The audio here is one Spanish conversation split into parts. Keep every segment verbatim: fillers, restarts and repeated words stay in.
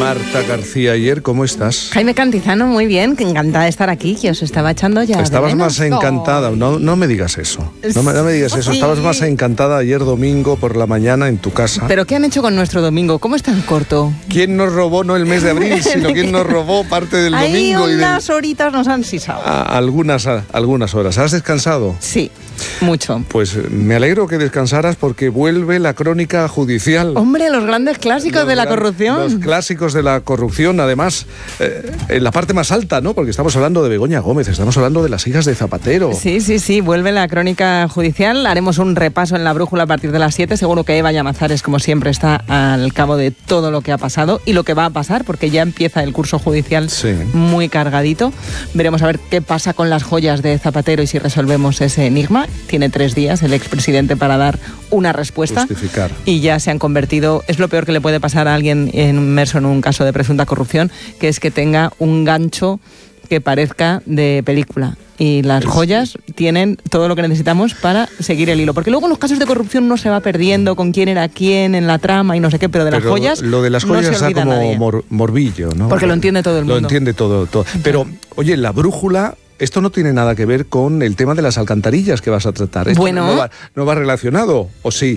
Marta García Ayer, ¿cómo estás? Jaime Cantizano, muy bien, que encantada de estar aquí, que os estaba echando ya. Estabas más encantada, no, no me digas eso, no me, no me digas eso, Sí. estabas más encantada ayer domingo por la mañana en tu casa. ¿Pero qué han hecho con nuestro domingo? ¿Cómo es tan corto? ¿Quién nos robó no el mes de abril, sino quién nos robó parte del Ahí domingo? y del... unas horitas nos han sisado. a, algunas, a, algunas horas. ¿Has descansado? Sí, mucho. Pues me alegro que descansaras porque vuelve la crónica judicial. Hombre, los grandes clásicos Los de la gran- corrupción. Los clásicos de la corrupción, además, eh, en la parte más alta, ¿no? Porque estamos hablando de Begoña Gómez, estamos hablando de las hijas de Zapatero. Sí, sí, sí, vuelve la crónica judicial. Haremos un repaso en la brújula a partir de las siete. Seguro que Eva Llamazares, como siempre, está al cabo de todo lo que ha pasado y lo que va a pasar, porque ya empieza el curso judicial Sí. muy cargadito. Veremos a ver qué pasa con las joyas de Zapatero y si resolvemos ese enigma. Tiene tres días el expresidente para dar una respuesta. Justificar. Y ya se han convertido, es lo peor que le puede pasar a alguien inmerso en un caso de presunta corrupción, que es que tenga un gancho que parezca de película. Y las joyas tienen todo lo que necesitamos para seguir el hilo. Porque luego en los casos de corrupción uno se va perdiendo con quién era quién en la trama y no sé qué, pero de Pero las joyas lo de las no joyas se está olvida como nadie. mor- morbillo, ¿no? Porque lo entiende todo el Lo mundo. entiende todo, todo. Pero, oye, la brújula... Esto no tiene nada que ver con el tema de las alcantarillas que vas a tratar. Esto Bueno. no va, no va relacionado, ¿o sí?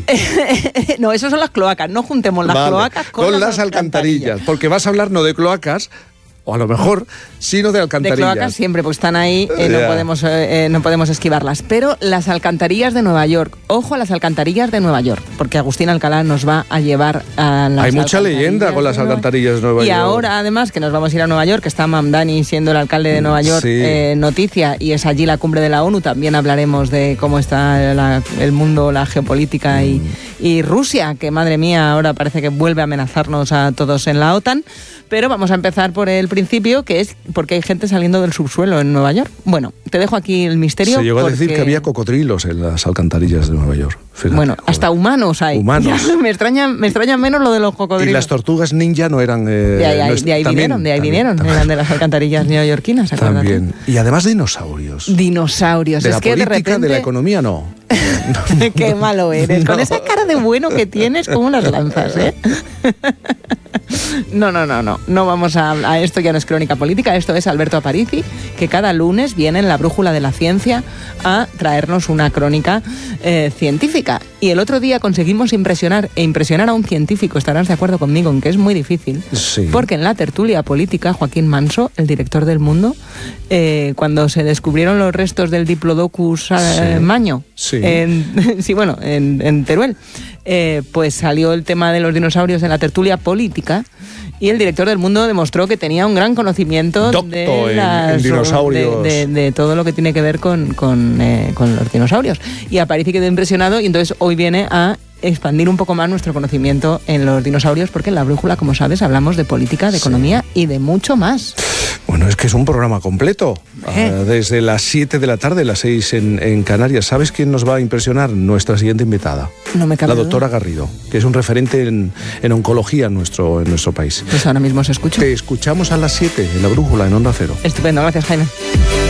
No, eso son las cloacas. No juntemos las Vale, cloacas con, con las alcantarillas. Porque vas a hablar no de cloacas, o a lo mejor, sino de De alcantarillas. cloacas siempre, pues están ahí, eh, Ya. no, podemos, eh, no podemos esquivarlas. Pero las alcantarillas de Nueva York, ojo a las alcantarillas de Nueva York, porque Agustín Alcalá nos va a llevar a las Hay mucha leyenda con las de Nueva- alcantarillas de Nueva y York. ahora, además, que nos vamos a ir a Nueva York, que está Mamdani siendo el alcalde de Nueva York, Sí. eh, noticia, y es allí la cumbre de la ONU, también hablaremos de cómo está la- el mundo, la geopolítica y, y Rusia, que madre mía, ahora parece que vuelve a amenazarnos a todos en la OTAN. Pero vamos a empezar por el principio, que es porque hay gente saliendo del subsuelo en Nueva York. Bueno, te dejo aquí el misterio. Se llegó a decir porque- que había cocodrilos en las alcantarillas de Nueva York. Fíjate, Bueno, joder. hasta humanos hay. Humanos. me, extraña, me extraña menos lo de los cocodrilos. Y las tortugas ninja no eran... eh, De ahí, no ahí- es- de ahí también- vinieron, de ahí también- vinieron. también- Eran de las alcantarillas neoyorquinas, acuérdate. También. Y además dinosaurios. Dinosaurios. De es la que política, de repente... de la economía, no. Qué malo eres. Con No. esa cara de bueno que tienes, ¿cómo las lanzas, eh? No, no, no, no. No vamos a, a esto, ya no es crónica política. Esto es Alberto Aparici, que cada lunes viene en la Brújula de la Ciencia a traernos una crónica eh, científica. Y el otro día conseguimos impresionar, e impresionar a un científico, estarás de acuerdo conmigo en que es muy difícil. Sí. Porque en la tertulia política, Joaquín Manso, el director del Mundo, eh, cuando se descubrieron los restos del Diplodocus eh, Sí. maño, Sí. en, sí, bueno, en, en Teruel, eh, pues salió el tema de los dinosaurios en la tertulia política y el director del Mundo demostró que tenía un gran conocimiento Docto de, en- las- en dinosaurios. de, de- de todo lo que tiene que ver con, con, eh, con los dinosaurios. Y Aparici quedó impresionado y entonces hoy viene a expandir un poco más nuestro conocimiento en los dinosaurios, porque en la brújula, como sabes, hablamos de política, de economía y de mucho más. Bueno, es que es un programa completo. Eh. Ah, desde las siete de la tarde, las seis en, en Canarias. ¿Sabes quién nos va a impresionar? Nuestra siguiente invitada. No me cabe La duda. doctora Garrido, que es un referente en, en oncología en nuestro, en nuestro país. Pues ahora mismo se escucha. Te escuchamos a las siete en la brújula, en Onda Cero. Estupendo, gracias, Jaime.